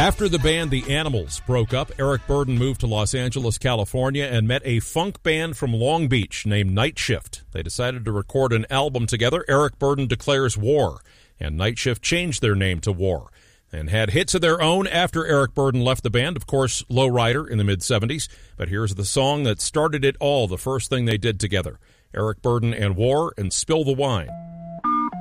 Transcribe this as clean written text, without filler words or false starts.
After the band The Animals broke up, Eric Burdon moved to Los Angeles, California, and met a funk band from Long Beach named Night Shift. They decided to record an album together, Eric Burdon Declares War, and Night Shift changed their name to War and had hits of their own after Eric Burdon left the band. Of course, Lowrider in the mid-'70s, but here's the song that started it all, the first thing they did together. Eric Burdon and War and Spill the Wine.